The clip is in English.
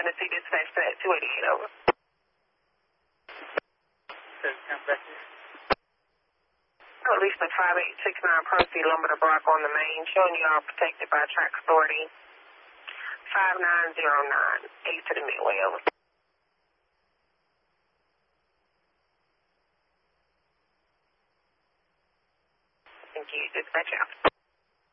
Tennessee dispatch to that 288 over. Release the 5869 proceed lumber to Brock on the main, showing you all protected by track authority 5909, 8 to the midway over. Thank you, dispatch out.